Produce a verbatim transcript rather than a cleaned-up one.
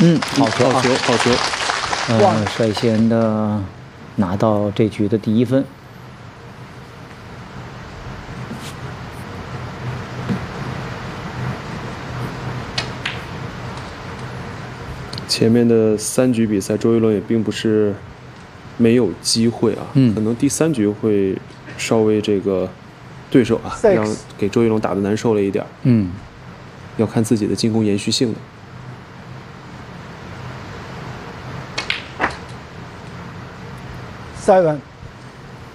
嗯，好球， 好球，好球。 呃，率先的拿到这局的第一分。 前面的三局比赛，周一龙也并不是没有机会啊， 嗯， 可能第三局会稍微这个对手啊，让给周一龙打得难受了一点。 嗯， 要看自己的进攻延续性的。 Seven。